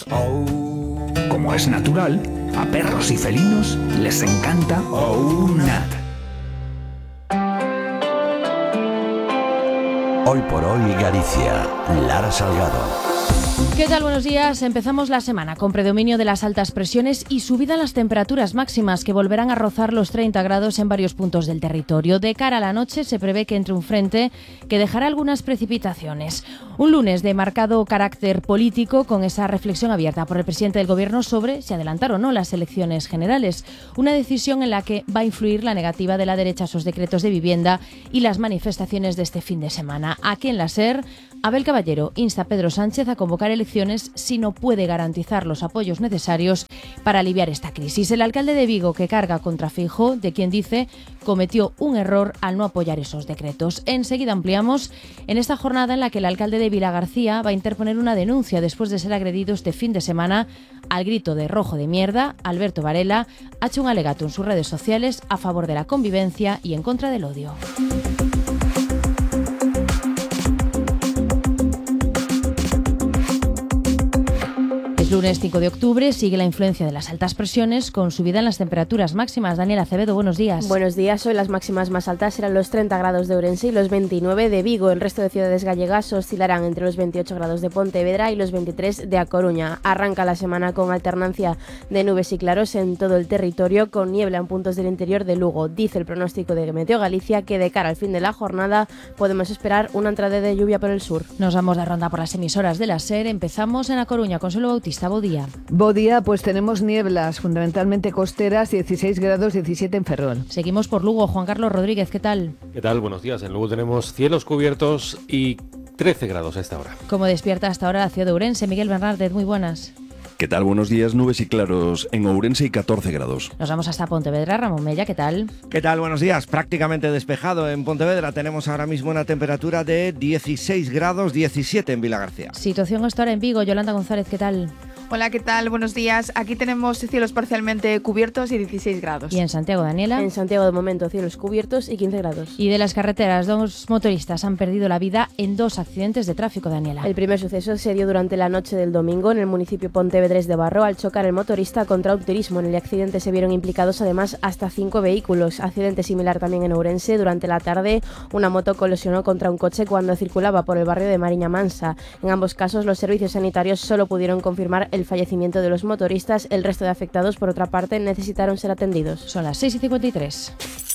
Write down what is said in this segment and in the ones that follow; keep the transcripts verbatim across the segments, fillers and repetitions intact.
Gallegos. Oh. Como es natural, a perros y felinos les encanta OUNAT. Hoy por hoy Galicia, Lara Salgado. ¿Qué tal? Buenos días. Empezamos la semana con predominio de las altas presiones y subida en las temperaturas máximas que volverán a rozar los treinta grados en varios puntos del territorio. De cara a la noche se prevé que entre un frente que dejará algunas precipitaciones. Un lunes de marcado carácter político con esa reflexión abierta por el presidente del Gobierno sobre si adelantar o no las elecciones generales. Una decisión en la que va a influir la negativa de la derecha a esos decretos de vivienda y las manifestaciones de este fin de semana. Aquí en la SER, Abel Caballero insta a Pedro Sánchez a convocar elecciones si no puede garantizar los apoyos necesarios para aliviar esta crisis. El alcalde de Vigo, que carga contra Feijóo, de quien dice cometió un error al no apoyar esos decretos. Enseguida ampliamos en esta jornada en la que el alcalde de Vilagarcía va a interponer una denuncia después de ser agredido este fin de semana al grito de rojo de mierda. Alberto Varela ha hecho un alegato en sus redes sociales a favor de la convivencia y en contra del odio. Lunes cinco de octubre sigue la influencia de las altas presiones con subida en las temperaturas máximas. Daniela Acevedo, buenos días. Buenos días. Hoy las máximas más altas serán los treinta grados de Ourense y los veintinueve de Vigo. El resto de ciudades gallegas oscilarán entre los veintiocho grados de Pontevedra y los veintitrés de A Coruña. Arranca la semana con alternancia de nubes y claros en todo el territorio, con niebla en puntos del interior de Lugo. Dice el pronóstico de Meteo Galicia que de cara al fin de la jornada podemos esperar una entrada de lluvia por el sur. Nos vamos de ronda por las emisoras de la SER. Empezamos en A Coruña. Consuelo Bautista. Bo día. Bo día, pues tenemos nieblas, fundamentalmente costeras, dieciséis grados, diecisiete en Ferrol. Seguimos por Lugo. Juan Carlos Rodríguez, ¿qué tal? ¿Qué tal? Buenos días. En Lugo tenemos cielos cubiertos y trece grados a esta hora. ¿Cómo despierta hasta ahora la ciudad de Ourense? Miguel Bernardez, muy buenas. ¿Qué tal? Buenos días. Nubes y claros en Ourense y catorce grados. Nos vamos hasta Pontevedra. Ramón Mella, ¿qué tal? ¿Qué tal? Buenos días. Prácticamente despejado en Pontevedra. Tenemos ahora mismo una temperatura de dieciséis grados, diecisiete en Vilagarcía. Situación hasta ahora en Vigo. Yolanda González, ¿qué tal? Hola, ¿qué tal? Buenos días. Aquí tenemos cielos parcialmente cubiertos y dieciséis grados. ¿Y en Santiago, Daniela? En Santiago, de momento, cielos cubiertos y quince grados. Y de las carreteras, dos motoristas han perdido la vida en dos accidentes de tráfico, Daniela. El primer suceso se dio durante la noche del domingo en el municipio pontevedrés de Barro al chocar el motorista contra un turismo. En el accidente se vieron implicados además hasta cinco vehículos. Accidente similar también en Ourense. Durante la tarde, una moto colisionó contra un coche cuando circulaba por el barrio de Mariña Mansa. En ambos casos, los servicios sanitarios solo pudieron confirmar el fallecimiento de los motoristas. El resto de afectados, por otra parte, necesitaron ser atendidos. Son las seis y cincuenta y tres.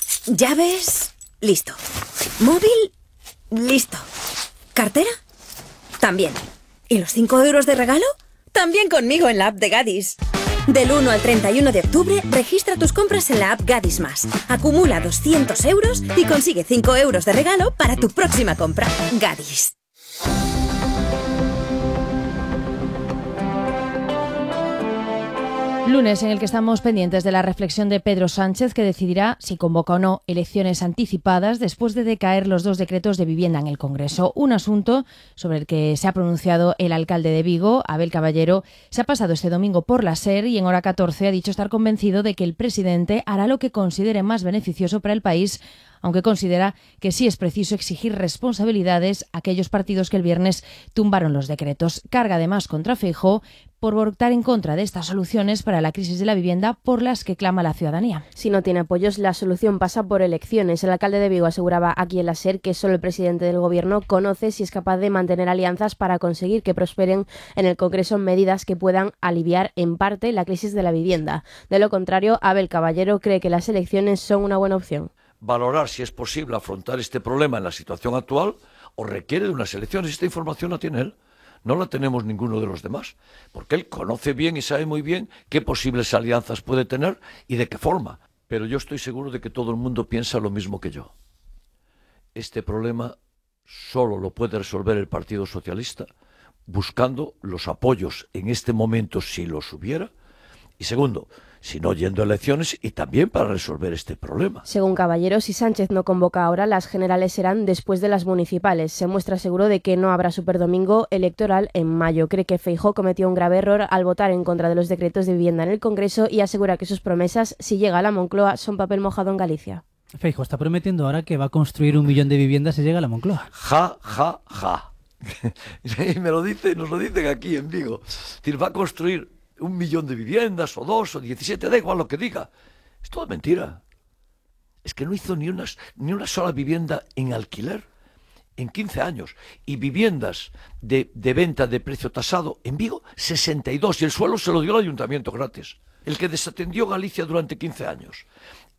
Llaves, listo. Móvil, listo. ¿Cartera? También. ¿Y los cinco euros de regalo? También conmigo en la app de Gadis. Del uno al treinta y uno de octubre, registra tus compras en la app Gadis Más. Acumula doscientos euros y consigue cinco euros de regalo para tu próxima compra. Gadis. Lunes en el que estamos pendientes de la reflexión de Pedro Sánchez, que decidirá si convoca o no elecciones anticipadas después de decaer los dos decretos de vivienda en el Congreso. Un asunto sobre el que se ha pronunciado el alcalde de Vigo, Abel Caballero. Se ha pasado este domingo por la SER y en hora catorce ha dicho estar convencido de que el presidente hará lo que considere más beneficioso para el país, aunque considera que sí es preciso exigir responsabilidades a aquellos partidos que el viernes tumbaron los decretos. Carga además contra Feijóo por votar en contra de estas soluciones para la crisis de la vivienda por las que clama la ciudadanía. Si no tiene apoyos, la solución pasa por elecciones. El alcalde de Vigo aseguraba aquí en la SER que solo el presidente del Gobierno conoce si es capaz de mantener alianzas para conseguir que prosperen en el Congreso medidas que puedan aliviar en parte la crisis de la vivienda. De lo contrario, Abel Caballero cree que las elecciones son una buena opción. Valorar si es posible afrontar este problema en la situación actual o requiere de unas elecciones. Esta información la tiene él, no la tenemos ninguno de los demás, porque él conoce bien y sabe muy bien qué posibles alianzas puede tener y de qué forma. Pero yo estoy seguro de que todo el mundo piensa lo mismo que yo. Este problema solo lo puede resolver el Partido Socialista buscando los apoyos en este momento si los hubiera. Y segundo, sino yendo a elecciones y también para resolver este problema. Según Caballero, si Sánchez no convoca ahora, las generales serán después de las municipales. Se muestra seguro de que no habrá superdomingo electoral en mayo. Cree que Feijóo cometió un grave error al votar en contra de los decretos de vivienda en el Congreso y asegura que sus promesas, si llega a la Moncloa, son papel mojado en Galicia. Feijóo está prometiendo ahora que va a construir un millón de viviendas si llega a la Moncloa. Ja, ja, ja. Y me lo dice, nos lo dicen aquí en Vigo. Es decir, va a construir un millón de viviendas, o dos, o diecisiete, da igual lo que diga. Es todo mentira. Es que no hizo ni una, ni una sola vivienda en alquiler en quince años. Y viviendas de, de venta de precio tasado en Vigo, sesenta y dos. Y el suelo se lo dio el ayuntamiento gratis. El que desatendió Galicia durante quince años.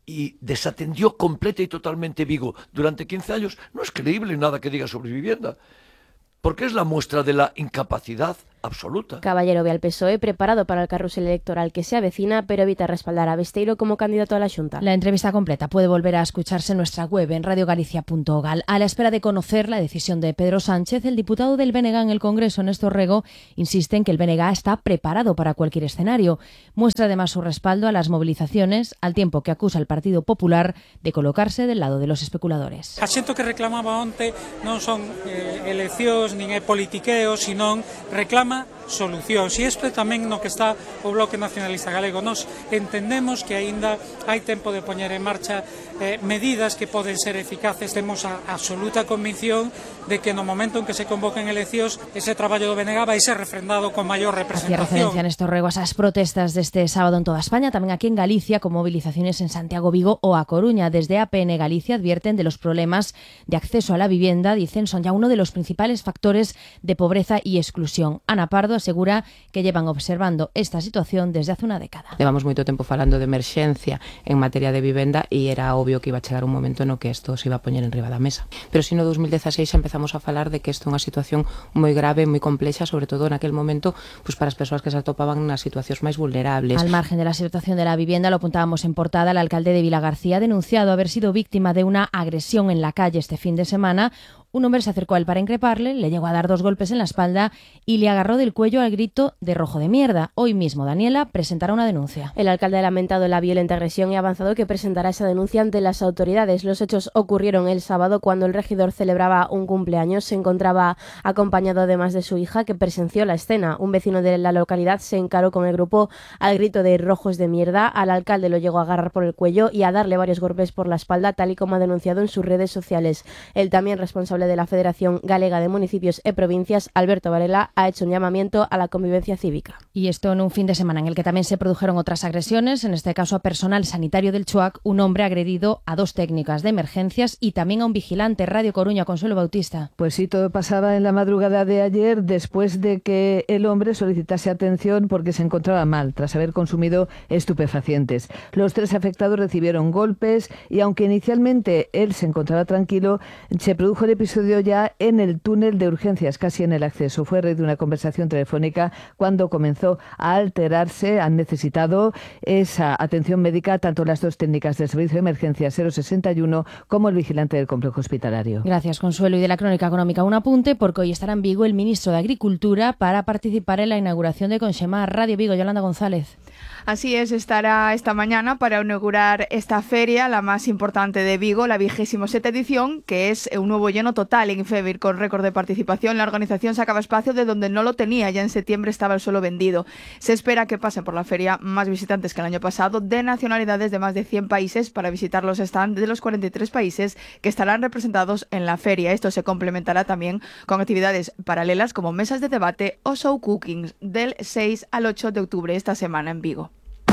Y desatendió completa y totalmente Vigo durante quince años. No es creíble nada que diga sobre vivienda. Porque es la muestra de la incapacidad absoluta. Caballero ve al P S O E preparado para el carrusel electoral que se avecina, pero evita respaldar a Besteiro como candidato a la Xunta. La entrevista completa puede volver a escucharse en nuestra web en radiogalicia punto gal. A la espera de conocer la decisión de Pedro Sánchez, el diputado del B N G en el Congreso, Néstor Rego, insiste en que el B N G está preparado para cualquier escenario. Muestra además su respaldo a las movilizaciones, al tiempo que acusa al Partido Popular de colocarse del lado de los especuladores. A xente que reclamaba onte non son eh, eleccións nin é politiqueo, senón reclama solucións. E isto é tamén no que está o Bloque Nacionalista Galego. Nos entendemos que aínda hai tempo de poñer en marcha eh, medidas que poden ser eficaces. Temos a absoluta convicción de que no momento en que se convoquen eleccións, ese traballo do B N G vai ser refrendado con maior representación. Hacía referencia a Néstor Rego a esas protestas deste sábado en toda España, tamén aquí en Galicia, con movilizaciones en Santiago, Vigo ou A Coruña. Desde A P N Galicia advierten de los problemas de acceso a la vivienda, dicen son ya uno de los principales factores de pobreza y exclusión. Ana Pardo asegura que llevan observando esta situación desde hace unha década. Levamos moito tempo falando de emerxencia en materia de vivenda e era obvio que iba a chegar un momento no que isto se iba a poñer en riba da mesa. Pero si no dos mil dieciséis empezamos a falar de que isto é unha situación moi grave, moi complexa, sobre todo naquel momento pues para as persoas que se atopaban nas situacións máis vulnerables. Al margen de la situación de la vivienda, lo apuntábamos en portada, el alcalde de Vilagarcía ha denunciado haber sido víctima de una agresión en la calle este fin de semana. Un hombre se acercó a él para increparle, le llegó a dar dos golpes en la espalda y le agarró del cuello al grito de rojo de mierda. Hoy mismo Daniela presentará una denuncia. El alcalde ha lamentado la violenta agresión y ha avanzado que presentará esa denuncia ante las autoridades. Los hechos ocurrieron el sábado cuando el regidor celebraba un cumpleaños. Se encontraba acompañado además de su hija, que presenció la escena. Un vecino de la localidad se encaró con el grupo al grito de rojos de mierda. Al alcalde lo llegó a agarrar por el cuello y a darle varios golpes por la espalda, tal y como ha denunciado en sus redes sociales. El también responsable de la Federación Galega de Municipios e Provincias, Alberto Varela, ha hecho un llamamiento a la convivencia cívica. Y esto en un fin de semana en el que también se produjeron otras agresiones, en este caso a personal sanitario del Chuac, un hombre agredido a dos técnicas de emergencias y también a un vigilante. Radio Coruña, Consuelo Bautista. Pues sí, todo pasaba en la madrugada de ayer después de que el hombre solicitase atención porque se encontraba mal tras haber consumido estupefacientes. Los tres afectados recibieron golpes y aunque inicialmente él se encontraba tranquilo, se produjo el episodio ya en el túnel de urgencias, casi en el acceso. Fue raíz de una conversación telefónica cuando comenzó a alterarse. Han necesitado esa atención médica tanto las dos técnicas del Servicio de Emergencia cero sesenta y uno como el vigilante del complejo hospitalario. Gracias, Consuelo. Y de la crónica económica un apunte, porque hoy estará en Vigo el ministro de Agricultura para participar en la inauguración de Conxemar. Radio Vigo, Yolanda González. Así es, estará esta mañana para inaugurar esta feria, la más importante de Vigo, la vigésima sexta edición, que es un nuevo lleno total en Infebir, con récord de participación. La organización sacaba espacio de donde no lo tenía, ya en septiembre estaba el suelo vendido. Se espera que pasen por la feria más visitantes que el año pasado, de nacionalidades de más de cien países, para visitar los stands de los cuarenta y tres países que estarán representados en la feria. Esto se complementará también con actividades paralelas como mesas de debate o show cookings del seis al ocho de octubre esta semana en Vigo.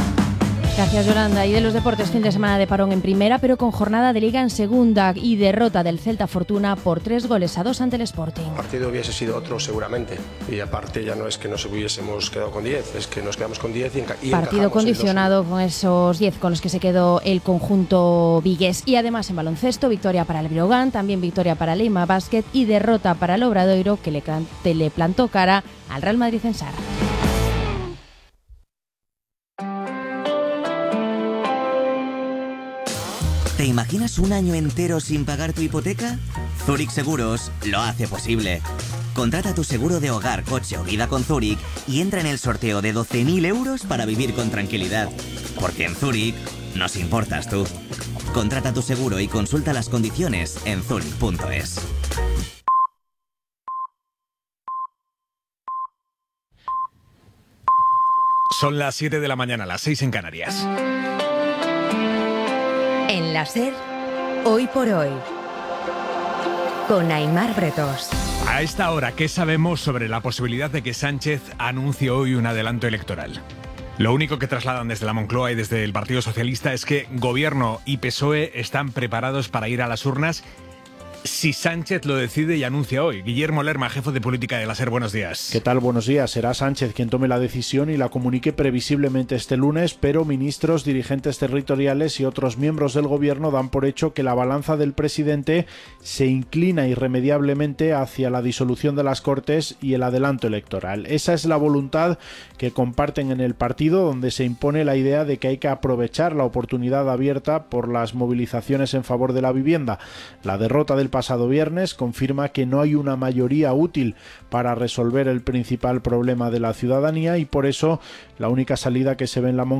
Gracias, Yolanda. Y de los deportes, fin de semana de parón en primera, pero con jornada de Liga en segunda y derrota del Celta Fortuna por tres goles a dos ante el Sporting. El partido hubiese sido otro seguramente, y aparte ya no es que nos hubiésemos quedado con diez, es que nos quedamos con diez y, enca y partido condicionado con esos diez con los que se quedó el conjunto vigués. Y además en baloncesto, victoria para el Breogán, también victoria para el Lima Basket y derrota para el Obradoiro, que le, le plantó cara al Real Madrid en Sar. ¿Te imaginas un año entero sin pagar tu hipoteca? Zurich Seguros lo hace posible. Contrata tu seguro de hogar, coche o vida con Zurich y entra en el sorteo de doce mil euros para vivir con tranquilidad. Porque en Zurich nos importas tú. Contrata tu seguro y consulta las condiciones en zurich punto es. Son las siete de la mañana, las seis en Canarias. En la SER, hoy por hoy, con Aimar Bretos. A esta hora, ¿qué sabemos sobre la posibilidad de que Sánchez anuncie hoy un adelanto electoral? Lo único que trasladan desde la Moncloa y desde el Partido Socialista es que Gobierno y P S O E están preparados para ir a las urnas si Sánchez lo decide y anuncia hoy. Guillermo Lerma, jefe de política de la SER, buenos días. ¿Qué tal? Buenos días. Será Sánchez quien tome la decisión y la comunique previsiblemente este lunes, pero ministros, dirigentes territoriales y otros miembros del gobierno dan por hecho que la balanza del presidente se inclina irremediablemente hacia la disolución de las Cortes y el adelanto electoral. Esa es la voluntad que comparten en el partido, donde se impone la idea de que hay que aprovechar la oportunidad abierta por las movilizaciones en favor de la vivienda. La derrota del pasado viernes confirma que no hay una mayoría útil para resolver el principal problema de la ciudadanía y por eso la única salida que se ve en la Moncloa